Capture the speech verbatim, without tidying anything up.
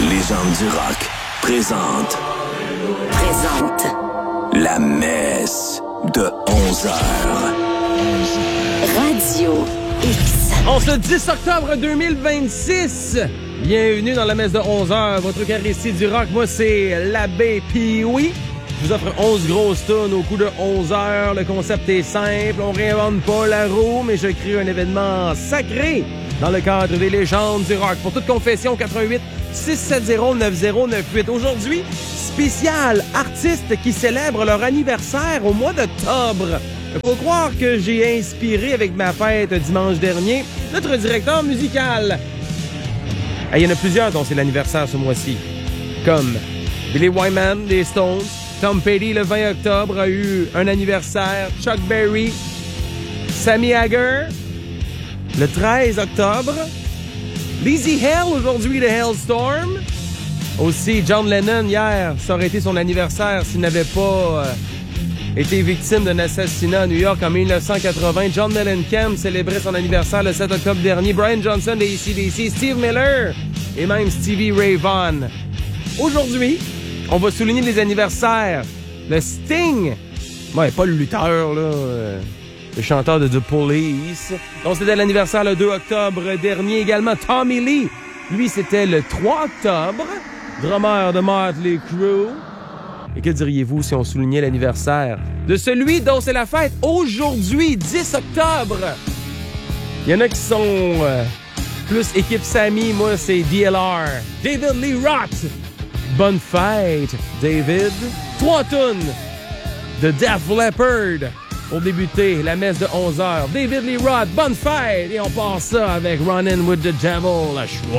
Légende du rock présente. Présente. La messe de onze heures. Radio X. En ce dix octobre deux mille vingt-six, bienvenue dans la messe de onze heures, votre caressé du rock. Moi, c'est l'abbé Pee-Wee. Je vous offre onze grosses tonnes au coup de onze heures. Le concept est simple, on réinvente pas la roue, mais je crée un événement sacré dans le cadre des légendes du rock. Pour toute confession, quatre-vingt-huit six sept zéro neuf zéro neuf huit. Aujourd'hui, spécial artistes qui célèbrent leur anniversaire au mois d'octobre. Faut croire que j'ai inspiré avec ma fête dimanche dernier notre directeur musical. Il y en a plusieurs dont c'est l'anniversaire ce mois-ci. Comme Billy Wyman des Stones, Tom Petty le vingt octobre a eu un anniversaire, Chuck Berry, Sammy Hagar le treize octobre, Lizzie Hale aujourd'hui de Hellstorm, aussi John Lennon hier, ça aurait été son anniversaire s'il n'avait pas euh, été victime d'un assassinat à New York en dix-neuf cent quatre-vingts. John Mellencamp célébrait son anniversaire le sept octobre dernier, Brian Johnson de A C D C, Steve Miller et même Stevie Ray Vaughan. Aujourd'hui, on va souligner les anniversaires. Le Sting, ouais, pas le lutteur, là, euh, le chanteur de The Police. Donc, c'était l'anniversaire le deux octobre dernier. Également, Tommy Lee. Lui, c'était le trois octobre. Drummer de Motley Crue. Et que diriez-vous si on soulignait l'anniversaire de celui dont c'est la fête aujourd'hui, dix octobre? Il y en a qui sont euh, plus équipe Sammy. Moi, c'est D L R. David Lee Roth. Bonne fête, David. Trois tonnes de Def Leppard pour débuter la messe de onze heures. David Lee Roth, bonne fête! Et on part ça avec Runnin' with the Devil, la